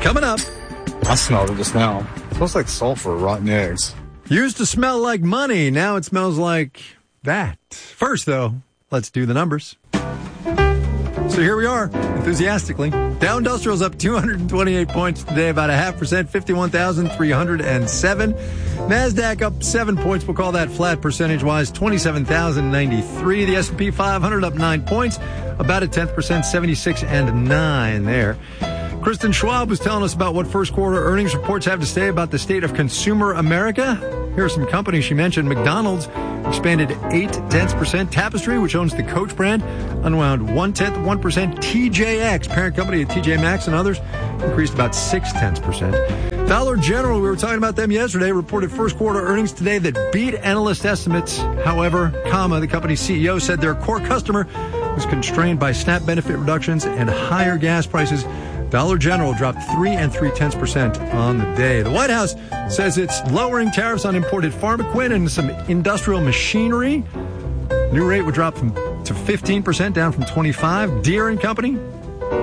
Coming up. I smelled it just now. It smells like sulfur, rotten eggs. Used to smell like money. Now it smells like that. First, though, let's do the numbers. So here we are, enthusiastically. Dow Industrial's up 228 points today, about 0.5%, 51,307. NASDAQ up 7 points. We'll call that flat percentage-wise, 27,093. The S&P 500 up 9 points, about 0.1%, 76.9 there. Kristen Schwab was telling us about what first quarter earnings reports have to say about the state of consumer America. Here are some companies she mentioned. McDonald's expanded 0.8%. Tapestry, which owns the Coach brand, unwound 0.1%. TJX, parent company of TJ Maxx and others, increased about 0.6%. Dollar General, we were talking about them yesterday, reported first quarter earnings today that beat analyst estimates. However, the company's CEO said their core customer was constrained by SNAP benefit reductions and higher gas prices. Dollar General dropped 3.3% on the day. The White House says it's lowering tariffs on imported farm equipment and some industrial machinery. New rate would drop to 15%, down from 25%. Deere & Company